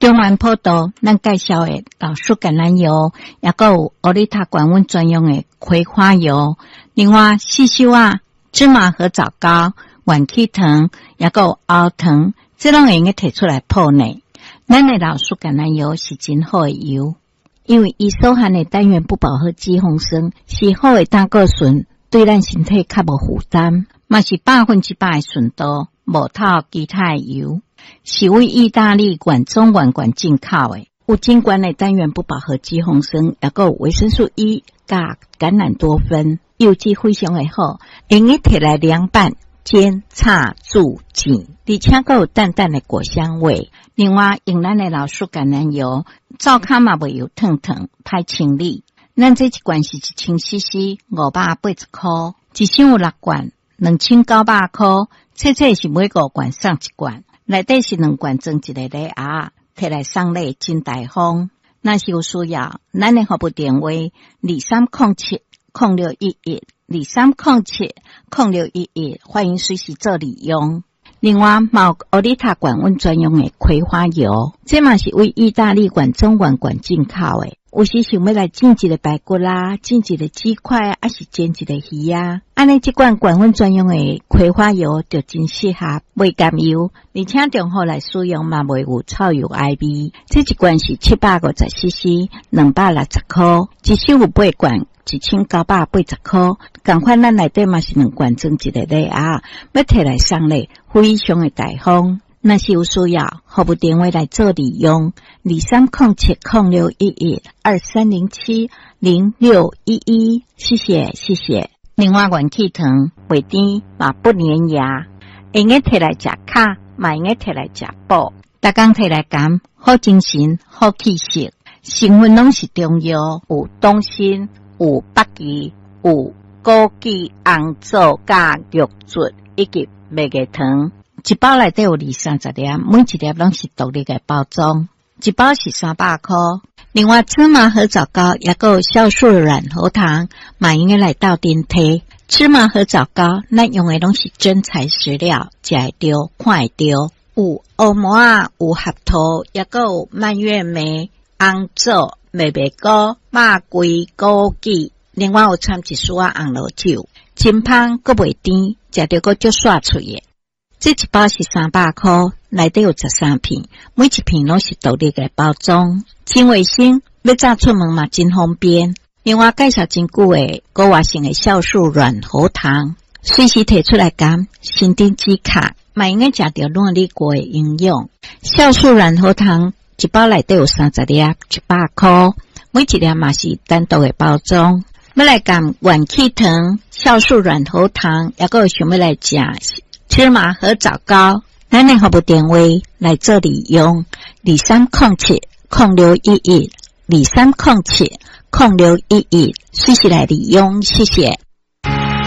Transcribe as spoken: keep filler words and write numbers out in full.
中南普渡咱介绍的老树橄榄油，也还有欧丽塔管温专用的葵花油，另外细修啊、芝麻和枣膏、元气糖，也还有熬糖，这拢会用摕出来泡呢。咱的老树橄榄油是真好的油，因为伊所含的单元不饱和脂肪酸是好的胆固醇，对咱身体较无负担，嘛是百分之百的纯度，无透其他的油。是为意大利管中管管进口的，有真管的单元不饱和脂肪酸，也还有维生素 E 加橄榄多酚，有机非常的好，用个摕来凉拌、煎、炒、煮、煎，而且还有淡淡的果香味。另外，用咱的老树橄榄油，灶骹嘛袂油烫烫，歹清理。咱这一罐是一千 C C， 五百八十块，一箱有六罐，两千九百块，切切是每五罐送一罐。内底是两罐装一个礼盒，摕来送礼真大方。若是有需要，咱的服务电话二三零七零六一一二三零七零六一一，欢迎随时做利用。另外，嘛有欧丽塔管温专用的葵花油，这嘛是为意大利管中管管进口的。有时想要来煎一个排骨啦，煎一个鸡块啊，还是煎一个鱼啊，安尼这罐管温专用的葵花油就真适合，袂甘油，而且中好来使用嘛，袂有臭油爱味。这一罐是七百五十 C C， 两百六十块，一箱有八罐，一千九百八十块。同款咱内底嘛是两罐装一个礼盒，要摕来送礼，非常的大方。若是有需要，服务电话来做利用，二三零七零六一一二三零七零六一一，谢谢谢谢。另外，元气糖袂甜嘛不粘牙，用个摕来食卡，嘛用个摕来食补，逐工摕来减，好精神，好气色。成分拢是中药，有党参，有北芪，有枸杞、红枣、加玉竹以及麦芽糖。一包内底有二三十粒，每一粒拢是独立的包装，一包是三百块。另外，芝麻和枣膏也还有酵素软喉糖，嘛应该来倒阵摕。芝麻和枣膏，咱用的拢是真材实料，食会着，看会着。有黑木仔，有合桃，也还有蔓越莓、红枣、麦芽膏、肉桂、枸杞，另外有掺一丝仔红萝酒，真香，阁袂甜，食着阁足爽脆的。这一包是三百块，内底有十三片，每一片拢是独立的包装，真卫生，要早出门嘛真方便。另外介绍真久的高活性的酵素软喉糖，随时摕出来减，身体止卡，嘛应该食到努力过的营养。酵素软喉糖一包内底有三十粒，一百块，每一粒嘛是单独的包装。要来减元气糖、酵素软喉糖，也还有想要来食芝麻和枣膏，咱的服务电话来做利用，二三零七零六一一二三零七零六一一，随时来利用，谢谢。